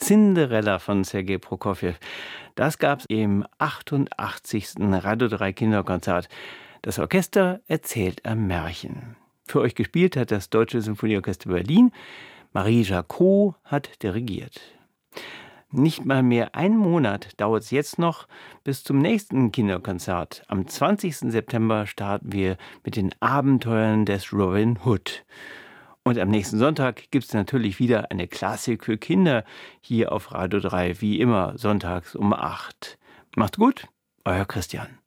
Cinderella von Sergei Prokofjew. Das gab es im 88. Radio 3 Kinderkonzert. Das Orchester erzählt ein Märchen. Für euch gespielt hat das Deutsche Symphonieorchester Berlin. Marie Jacot hat dirigiert. Nicht mal mehr einen Monat dauert es jetzt noch bis zum nächsten Kinderkonzert. Am 20. September starten wir mit den Abenteuern des Robin Hood. Und am nächsten Sonntag gibt es natürlich wieder eine Klassik für Kinder hier auf Radio 3, wie immer sonntags um 8. Macht's gut, euer Christian.